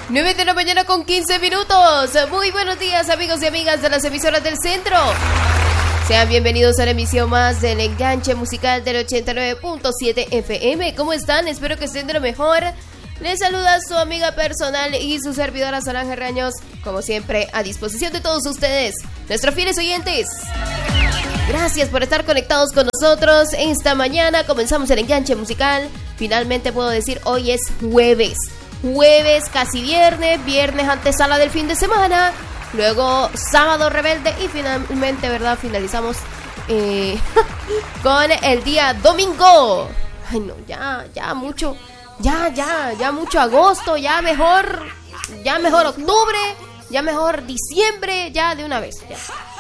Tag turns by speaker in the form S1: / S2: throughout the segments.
S1: 9 de la mañana con 15 minutos. Muy buenos días, amigos y amigas de las emisoras del centro. Sean bienvenidos a la emisión más del Enganche Musical del 89.7 FM. ¿Cómo están? Espero que estén de lo mejor. Les saluda su amiga personal y su servidora Solange Reaños, como siempre, a disposición de todos ustedes, nuestros fieles oyentes. Gracias por estar conectados con nosotros. Esta mañana comenzamos el Enganche Musical. Finalmente puedo decir, hoy es jueves. Jueves, casi viernes, viernes antesala del fin de semana, luego sábado rebelde y finalmente, ¿verdad? Finalizamos con el día domingo. Ay no, ya mucho, ya mucho agosto, ya mejor octubre, ya mejor diciembre, ya de una vez.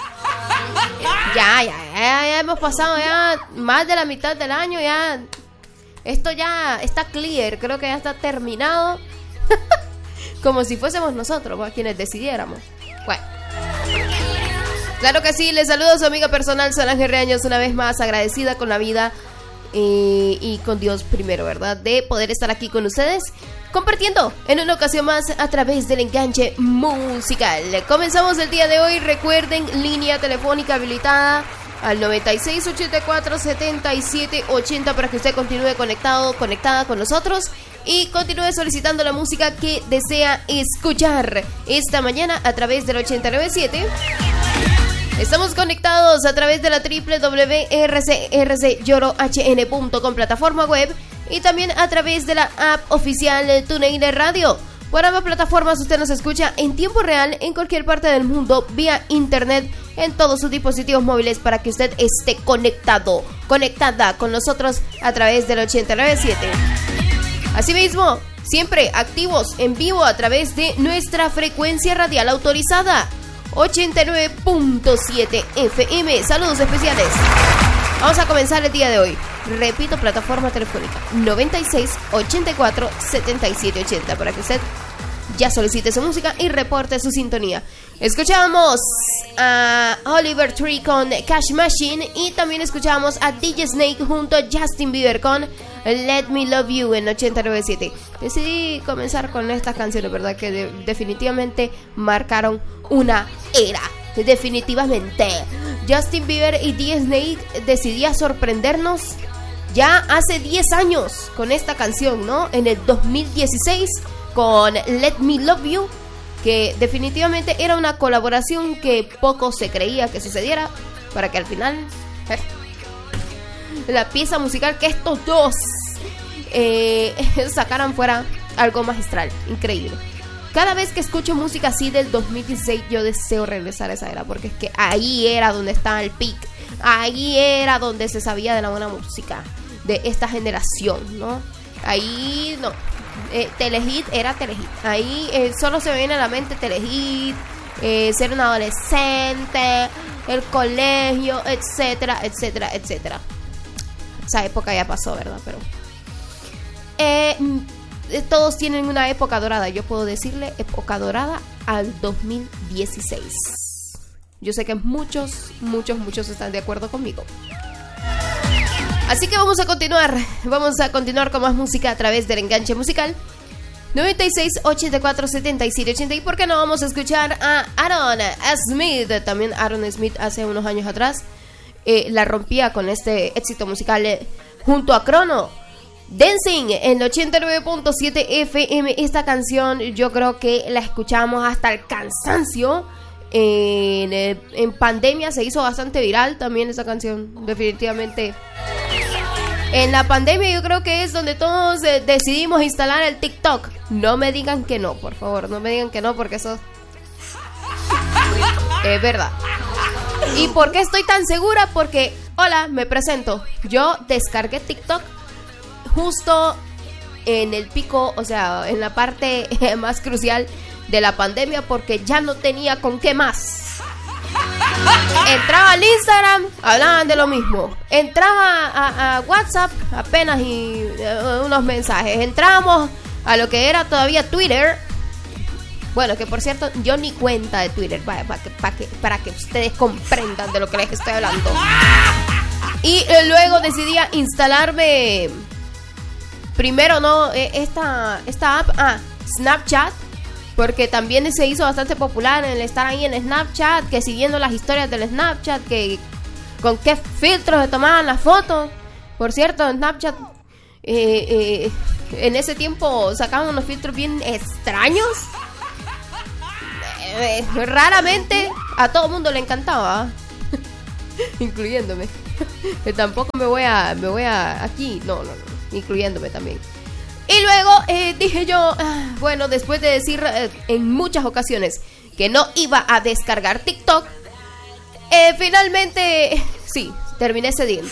S1: Ya hemos pasado ya más de la mitad del año, ya. Esto ya está clear, creo que ya está terminado. Como si fuésemos nosotros, pues, quienes decidiéramos. Bueno, claro que sí, les saludo a su amiga personal Solange Reaños, una vez más agradecida con la vida y con Dios primero, ¿verdad? De poder estar aquí con ustedes, compartiendo en una ocasión más a través del Enganche Musical. Comenzamos el día de hoy, recuerden, línea telefónica habilitada al 9684-7780 para que usted continúe conectada con nosotros y continúe solicitando la música que desea escuchar esta mañana a través del 897. Estamos conectados a través de la www.rcrcyorohn.com plataforma web y también a través de la app oficial TuneIn Radio. Por ambas plataformas usted nos escucha en tiempo real en cualquier parte del mundo vía internet en todos sus dispositivos móviles para que usted esté conectada con nosotros a través del 897. Asimismo, siempre activos en vivo a través de nuestra frecuencia radial autorizada 89.7 FM. Saludos especiales. Vamos a comenzar el día de hoy. Repito, plataforma telefónica 9684-7780 para que usted ya solicite su música y reporte su sintonía. Escuchamos a Oliver Tree con Cash Machine y también escuchamos a DJ Snake junto a Justin Bieber con Let Me Love You en 89.7. Decidí comenzar con estas canciones, ¿verdad? Que definitivamente marcaron una era. Definitivamente. Justin Bieber y DJ Snake decidían sorprendernos ya hace 10 años con esta canción, ¿no? En el 2016 con Let Me Love You, que definitivamente era una colaboración que poco se creía que sucediera, para que al final la pieza musical que estos dos sacaran fuera algo magistral, increíble. Cada vez que escucho música así del 2016, yo deseo regresar a esa era, porque es que ahí era donde estaba el peak, ahí era donde se sabía de la buena música de esta generación, ¿no? Ahí no, Telehit era Telehit, ahí solo se me viene a la mente Telehit, ser un adolescente, el colegio, etcétera, etcétera, etcétera. Esa época ya pasó, ¿verdad? Pero todos tienen una época dorada. Yo puedo decirle época dorada al 2016. Yo sé que muchos están de acuerdo conmigo. Así que vamos a continuar con más música a través del Enganche Musical 9684-7780. Y por qué no vamos a escuchar a Aaron Smith. También Aaron Smith hace unos años atrás la rompía con este éxito musical junto a Crono. Dancing en 89.7 FM. Esta canción yo creo que la escuchamos hasta el cansancio. En pandemia se hizo bastante viral también esa canción, definitivamente. En la pandemia yo creo que es donde todos decidimos instalar el TikTok. No me digan que no, por favor, no me digan que no, porque eso es verdad. ¿Y por qué estoy tan segura? Porque, hola, me presento. Yo descargué TikTok justo en el pico, o sea, en la parte más crucial de la pandemia, porque ya no tenía con qué más. Entraba al Instagram, hablaban de lo mismo. Entraba a WhatsApp, apenas y unos mensajes. Entramos a lo que era todavía Twitter. Bueno, que por cierto, yo ni cuenta de Twitter, para que ustedes comprendan de lo que les estoy hablando. Y luego decidí instalarme primero, ¿no? Esta app, Snapchat. porque también se hizo bastante popular el estar ahí en Snapchat, que siguiendo las historias del Snapchat, que con qué filtros se tomaban las fotos. Por cierto, en Snapchat en ese tiempo sacaban unos filtros bien extraños. Raramente a todo mundo le encantaba, incluyéndome. Tampoco me voy a aquí, no, incluyéndome también. Y luego dije yo, bueno, después de decir en muchas ocasiones que no iba a descargar TikTok, finalmente sí, terminé cediendo.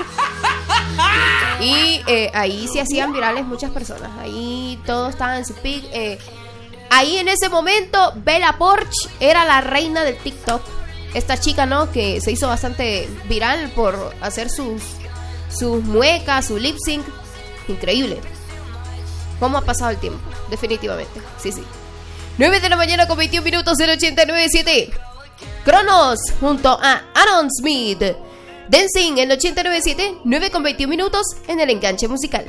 S1: Y ahí se hacían virales muchas personas. Ahí todos estaban en su pic. Ahí en ese momento Bella Poarch era la reina del TikTok. Esta chica, ¿no? Que se hizo bastante viral por hacer sus muecas, su lip sync. Increíble cómo ha pasado el tiempo, definitivamente. Sí. 9 de la mañana con 21 minutos, 089.7. Cronos junto a Aaron Smith. Dancing en 89.7, 9 con 21 minutos en el enganche musical.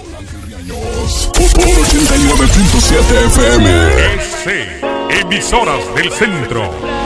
S2: Por 89.7 FM.
S3: Emisoras del Centro.